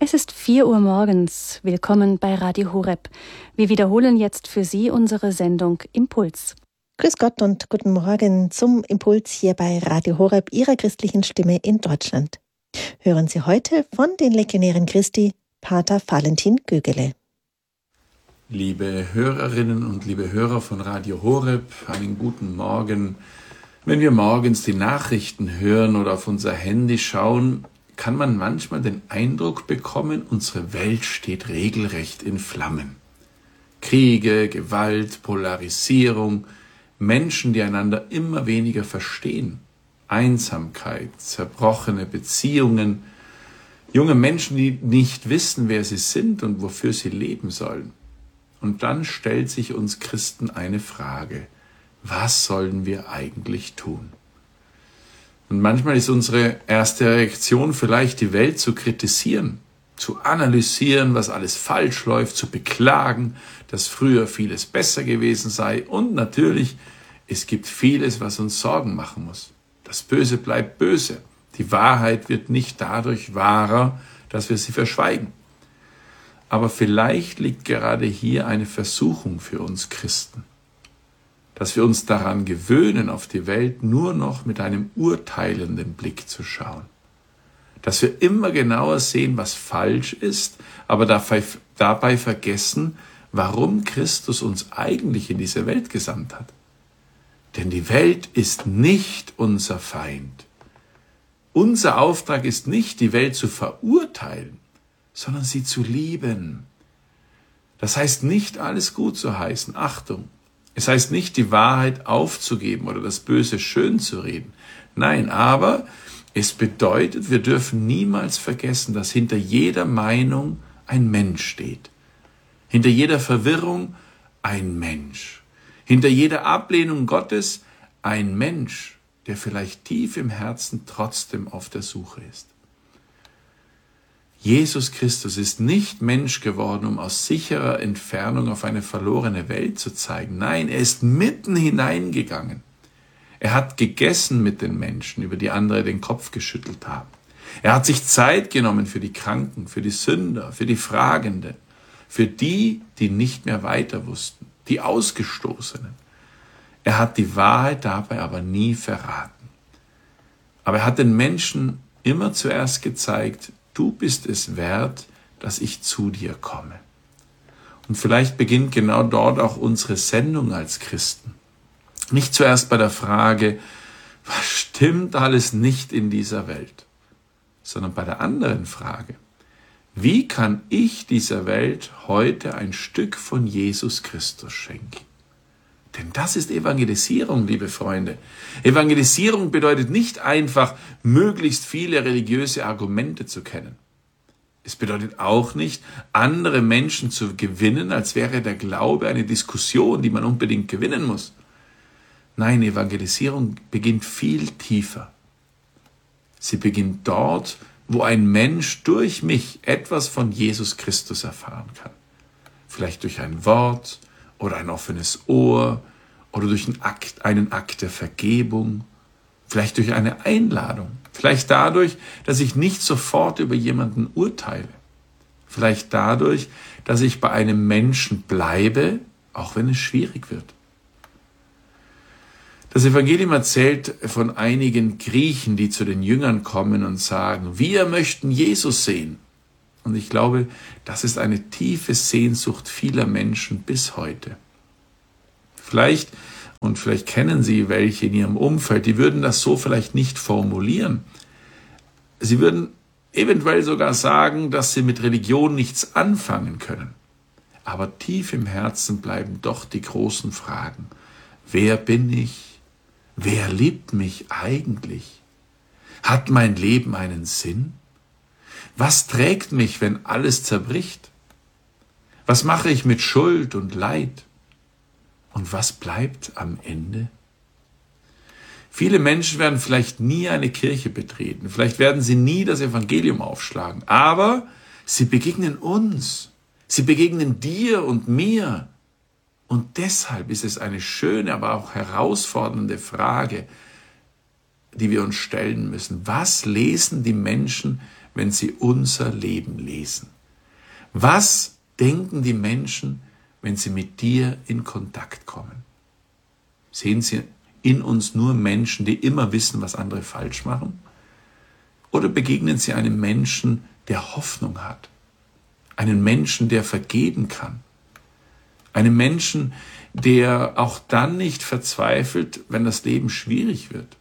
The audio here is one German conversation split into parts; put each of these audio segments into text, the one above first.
Es ist 4 Uhr morgens. Willkommen bei Radio Horeb. Wir wiederholen jetzt für Sie unsere Sendung Impuls. Grüß Gott und guten Morgen zum Impuls hier bei Radio Horeb, Ihrer christlichen Stimme in Deutschland. Hören Sie heute von den Legionären Christi, Pater Valentin Gögele. Liebe Hörerinnen und liebe Hörer von Radio Horeb, einen guten Morgen. Wenn wir morgens die Nachrichten hören oder auf unser Handy schauen, kann man manchmal den Eindruck bekommen, unsere Welt steht regelrecht in Flammen. Kriege, Gewalt, Polarisierung, Menschen, die einander immer weniger verstehen, Einsamkeit, zerbrochene Beziehungen, junge Menschen, die nicht wissen, wer sie sind und wofür sie leben sollen. Und dann stellt sich uns Christen eine Frage: Was sollen wir eigentlich tun? Und manchmal ist unsere erste Reaktion vielleicht, die Welt zu kritisieren, zu analysieren, was alles falsch läuft, zu beklagen, dass früher vieles besser gewesen sei. Und natürlich, es gibt vieles, was uns Sorgen machen muss. Das Böse bleibt böse. Die Wahrheit wird nicht dadurch wahrer, dass wir sie verschweigen. Aber vielleicht liegt gerade hier eine Versuchung für uns Christen, dass wir uns daran gewöhnen, auf die Welt nur noch mit einem urteilenden Blick zu schauen. Dass wir immer genauer sehen, was falsch ist, aber dabei vergessen, warum Christus uns eigentlich in diese Welt gesandt hat. Denn die Welt ist nicht unser Feind. Unser Auftrag ist nicht, die Welt zu verurteilen, sondern sie zu lieben. Das heißt nicht, alles gut zu heißen. Achtung! Es heißt nicht, die Wahrheit aufzugeben oder das Böse schön zu reden. Nein, aber es bedeutet, wir dürfen niemals vergessen, dass hinter jeder Meinung ein Mensch steht. Hinter jeder Verwirrung ein Mensch. Hinter jeder Ablehnung Gottes ein Mensch, der vielleicht tief im Herzen trotzdem auf der Suche ist. Jesus Christus ist nicht Mensch geworden, um aus sicherer Entfernung auf eine verlorene Welt zu zeigen. Nein, er ist mitten hineingegangen. Er hat gegessen mit den Menschen, über die andere den Kopf geschüttelt haben. Er hat sich Zeit genommen für die Kranken, für die Sünder, für die Fragenden, für die, die nicht mehr weiter wussten, die Ausgestoßenen. Er hat die Wahrheit dabei aber nie verraten. Aber er hat den Menschen immer zuerst gezeigt: Du bist es wert, dass ich zu dir komme. Und vielleicht beginnt genau dort auch unsere Sendung als Christen. Nicht zuerst bei der Frage, was stimmt alles nicht in dieser Welt, sondern bei der anderen Frage: Wie kann ich dieser Welt heute ein Stück von Jesus Christus schenken? Denn das ist Evangelisierung, liebe Freunde. Evangelisierung bedeutet nicht einfach, möglichst viele religiöse Argumente zu kennen. Es bedeutet auch nicht, andere Menschen zu gewinnen, als wäre der Glaube eine Diskussion, die man unbedingt gewinnen muss. Nein, Evangelisierung beginnt viel tiefer. Sie beginnt dort, wo ein Mensch durch mich etwas von Jesus Christus erfahren kann. Vielleicht durch ein Wort oder ein offenes Ohr oder durch einen Akt der Vergebung, vielleicht durch eine Einladung, vielleicht dadurch, dass ich nicht sofort über jemanden urteile, vielleicht dadurch, dass ich bei einem Menschen bleibe, auch wenn es schwierig wird. Das Evangelium erzählt von einigen Griechen, die zu den Jüngern kommen und sagen: Wir möchten Jesus sehen. Und ich glaube, das ist eine tiefe Sehnsucht vieler Menschen bis heute. Vielleicht kennen Sie welche in Ihrem Umfeld, die würden das so vielleicht nicht formulieren. Sie würden eventuell sogar sagen, dass sie mit Religion nichts anfangen können. Aber tief im Herzen bleiben doch die großen Fragen. Wer bin ich? Wer liebt mich eigentlich? Hat mein Leben einen Sinn? Was trägt mich, wenn alles zerbricht? Was mache ich mit Schuld und Leid? Und was bleibt am Ende? Viele Menschen werden vielleicht nie eine Kirche betreten, vielleicht werden sie nie das Evangelium aufschlagen, aber sie begegnen uns, sie begegnen dir und mir. Und deshalb ist es eine schöne, aber auch herausfordernde Frage, die wir uns stellen müssen. Was lesen die Menschen, wenn sie unser Leben lesen? Was denken die Menschen, wenn sie mit dir in Kontakt kommen? Sehen sie in uns nur Menschen, die immer wissen, was andere falsch machen? Oder begegnen sie einem Menschen, der Hoffnung hat? Einen Menschen, der vergeben kann? Einen Menschen, der auch dann nicht verzweifelt, wenn das Leben schwierig wird?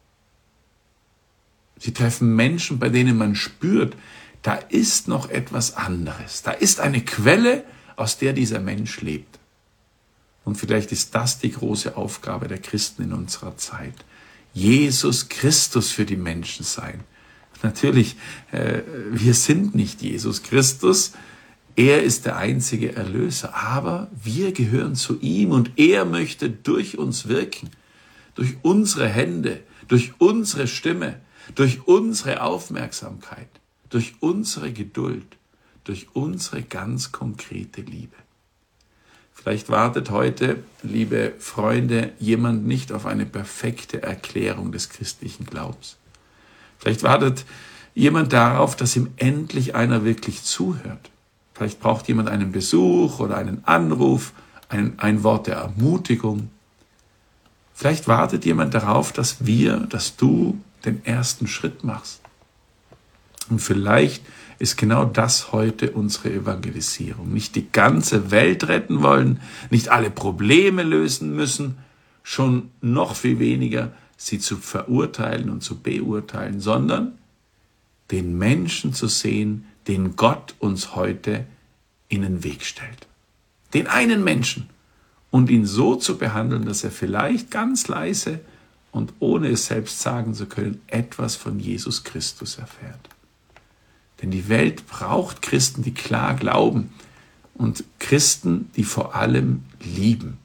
Sie treffen Menschen, bei denen man spürt, da ist noch etwas anderes. Da ist eine Quelle, aus der dieser Mensch lebt. Und vielleicht ist das die große Aufgabe der Christen in unserer Zeit. Jesus Christus für die Menschen sein. Natürlich, wir sind nicht Jesus Christus. Er ist der einzige Erlöser. Aber wir gehören zu ihm und er möchte durch uns wirken. Durch unsere Hände, durch unsere Stimme, durch unsere Aufmerksamkeit, durch unsere Geduld, durch unsere ganz konkrete Liebe. Vielleicht wartet heute, liebe Freunde, jemand nicht auf eine perfekte Erklärung des christlichen Glaubens. Vielleicht wartet jemand darauf, dass ihm endlich einer wirklich zuhört. Vielleicht braucht jemand einen Besuch oder einen Anruf, ein Wort der Ermutigung. Vielleicht wartet jemand darauf, dass du den ersten Schritt machst. Und vielleicht ist genau das heute unsere Evangelisierung. Nicht die ganze Welt retten wollen, nicht alle Probleme lösen müssen, schon noch viel weniger sie zu verurteilen und zu beurteilen, sondern den Menschen zu sehen, den Gott uns heute in den Weg stellt. Den einen Menschen. Und ihn so zu behandeln, dass er vielleicht ganz leise und ohne es selbst sagen zu können, etwas von Jesus Christus erfährt. Denn die Welt braucht Christen, die klar glauben und Christen, die vor allem lieben.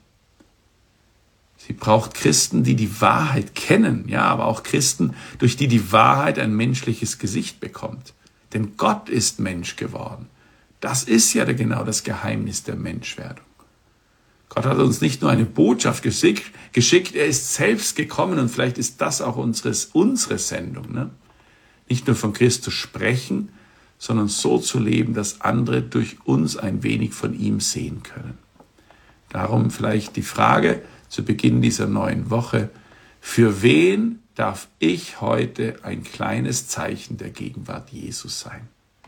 Sie braucht Christen, die die Wahrheit kennen, ja, aber auch Christen, durch die die Wahrheit ein menschliches Gesicht bekommt. Denn Gott ist Mensch geworden. Das ist ja genau das Geheimnis der Menschwerdung. Gott hat uns nicht nur eine Botschaft geschickt, er ist selbst gekommen und vielleicht ist das auch unsere Sendung. Ne? Nicht nur von Christus sprechen, sondern so zu leben, dass andere durch uns ein wenig von ihm sehen können. Darum vielleicht die Frage zu Beginn dieser neuen Woche: Für wen darf ich heute ein kleines Zeichen der Gegenwart Jesus sein?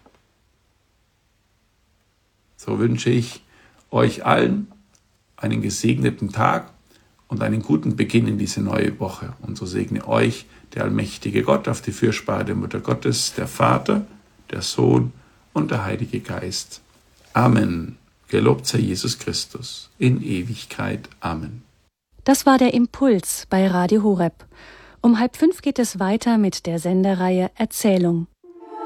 So wünsche ich euch allen einen gesegneten Tag und einen guten Beginn in diese neue Woche. Und so segne euch der allmächtige Gott auf die Fürsprache der Mutter Gottes, der Vater, der Sohn und der Heilige Geist. Amen. Gelobt sei Jesus Christus in Ewigkeit. Amen. Das war der Impuls bei Radio Horeb. Um 4:30 geht es weiter mit der Sendereihe Erzählung.